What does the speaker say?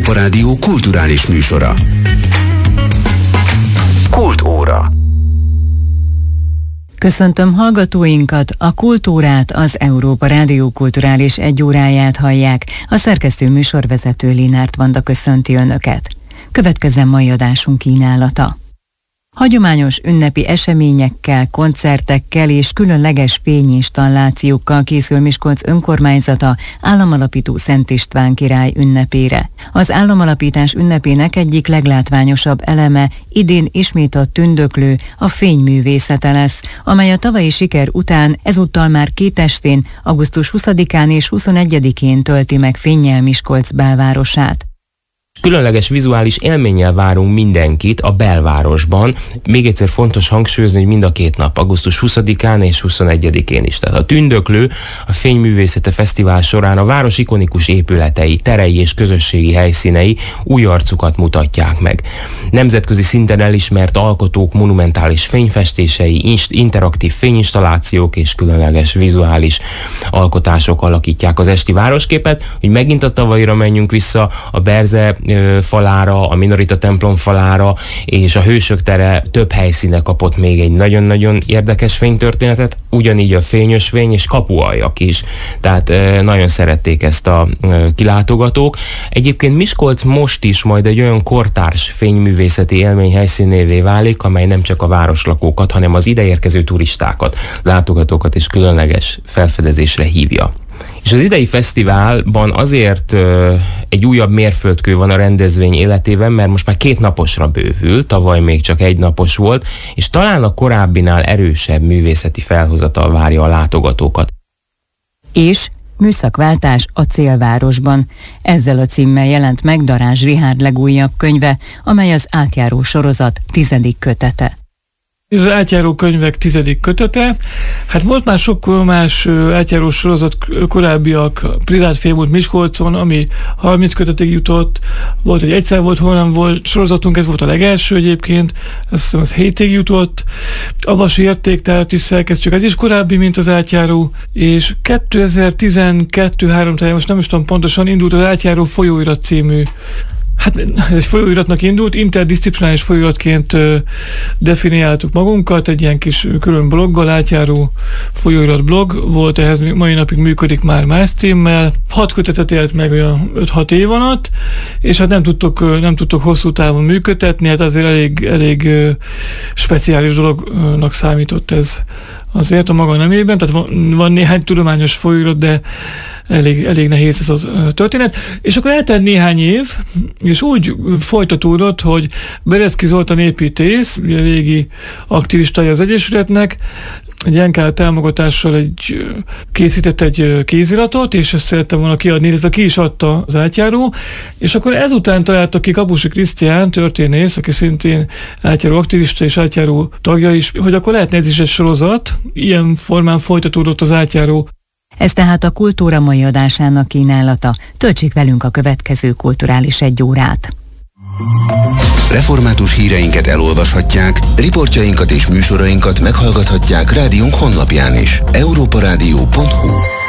Európa Rádió kulturális műsora. Kultúra. Köszöntöm hallgatóinkat, a kultúrát, az Európa Rádió kulturális egyóráját hallják. A szerkesztő műsorvezető Linárt Vanda köszönti Önöket. Következzen mai adásunk kínálata. Hagyományos ünnepi eseményekkel, koncertekkel és különleges fényinstallációkkal készül Miskolc önkormányzata államalapító Szent István király ünnepére. Az államalapítás ünnepének egyik leglátványosabb eleme idén ismét a tündöklő, a fényművészete lesz, amely a tavalyi siker után ezúttal már két estén, augusztus 20-án és 21-én tölti meg fénnyel Miskolc belvárosát. Különleges vizuális élménnyel várunk mindenkit a belvárosban. Még egyszer fontos hangsúlyozni, hogy mind a két nap, augusztus 20-án és 21-én is. Tehát a Tündöklő, a Fényművészete Fesztivál során a város ikonikus épületei, terei és közösségi helyszínei új arcukat mutatják meg. Nemzetközi szinten elismert alkotók monumentális fényfestései, interaktív fényinstallációk és különleges vizuális alkotások alakítják az esti városképet. Hogy megint a tavalyra menjünk vissza, a Berze falára, a Minorita templom falára és a Hősök tere több helyszíne kapott még egy nagyon-nagyon érdekes fénytörténetet, ugyanígy a Fényösvény és Kapualjak is. Tehát nagyon szerették ezt a kilátogatók. Egyébként Miskolc most is majd egy olyan kortárs fényművészeti élmény helyszínévé válik, amely nem csak a városlakókat, hanem az ideérkező turistákat, látogatókat is különleges felfedezésre hívja. És az idei fesztiválban azért egy újabb mérföldkő van a rendezvény életében, mert most már 2 naposra bővül, tavaly még csak 1 napos volt, és talán a korábbinál erősebb művészeti felhozatal várja a látogatókat. És műszakváltás a célvárosban. Ezzel a címmel jelent meg Darázs Richárd legújabb könyve, amely az Átjáró sorozat 10. kötete. Ez az Átjáró könyvek 10. kötete. Hát volt már sok más átjáró sorozat korábbiak, Privát Félmúlt Miskolcon, ami 30 kötetig jutott, volt egy Egyszer volt, hol nem volt sorozatunk, ez volt a legelső egyébként, azt hiszem az 7-ig jutott. Avasi Értéktárat is szerkesztjük, ez is korábbi, mint az Átjáró, és 2012-3 talán, most nem is tudom pontosan, indult az Átjáró folyóirat című. Hát ez egy folyóiratnak indult, interdisziplináris folyóiratként definiáltuk magunkat, egy ilyen kis külön bloggal, Átjáró folyóirat blog volt, ehhez mai napig működik már más címmel. 6 kötetet élt meg olyan 5-6 év alatt, és hát nem tudtok hosszú távon működtetni, hát azért elég speciális dolognak számított ez azért a maga nemében, tehát van néhány tudományos folyóirat, de elég nehéz ez a történet. És akkor eltelt néhány év, és úgy folytatódott, hogy Bereszki Zoltán építész, ugye régi aktivistája az Egyesületnek, egy NK támogatással készített egy kéziratot, és ezt szerette volna kiadni, illetve ki is adta az Átjáró, és akkor ezután találta ki Kapusi Krisztián, történész, aki szintén Átjáró aktivista és Átjáró tagja is, hogy akkor lehetne ez is egy sorozat, ilyen formán folytatódott az Átjáró. Ez tehát a Kultúra mai adásának kínálata. Töltsék velünk a következő kulturális egyórát. Református híreinket elolvashatják, riportjainkat és műsorainkat meghallgathatják rádiónk honlapján is. europarádió.hu